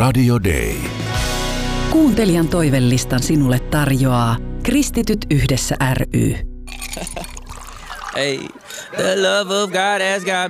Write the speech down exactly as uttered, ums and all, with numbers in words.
Radio Day. Kuuntelijan toivelistan sinulle tarjoaa Kristityt yhdessä ry. Hey, the love of God has got